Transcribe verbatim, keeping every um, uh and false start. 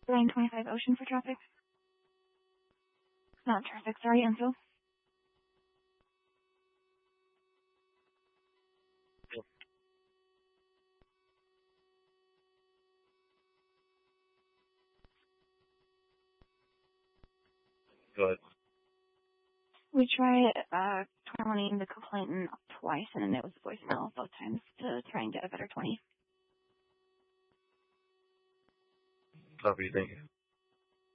nine twenty-five Ocean for traffic. Not traffic, sorry, Enfield. Yep. Go ahead. We tried uh, twenty the complainant twice, and it was voicemail both times to try and get a better twenty. Copy, thank you.